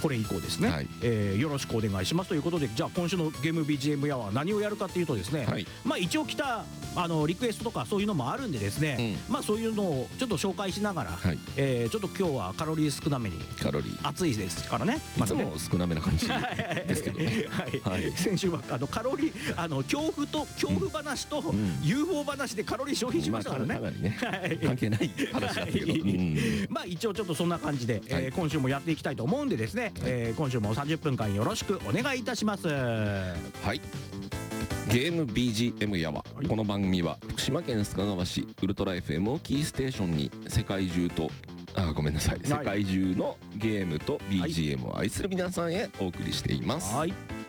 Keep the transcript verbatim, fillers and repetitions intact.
これ以降ですね、はい、えー、よろしくお願いしますということで、じゃあ今週のゲーム ビージーエム やは何をやるかっていうとですね、はい、まあ一応来たあのリクエストとかそういうのもあるんでですね、うん、まあそういうのをちょっと紹介しながら、はい、えー、ちょっと今日はカロリー少なめに、カロリー暑いですからね、 いつも少なめな感じですけどねはい、先週はあのカロリーあの恐怖と恐怖話と ユーフォー 話でカロリー消費しましたからね、 まあ、かなりね、はい、関係ない話だけど、うん、 まあ一応ちょっとそんな感じで、えーはい、今週もやっていきたいと思うんでですね、はい、えー、今週もさんじゅっぷんかんよろしくお願いいたします。 はい、ゲーム ビージーエム やわ、はい、この番組は福島県須賀川市ウルトラ エフエム をキーステーションに世界中とあごめんなさい、はい、世界中のゲームと ビージーエム を愛する皆さんへお送りしています。はい、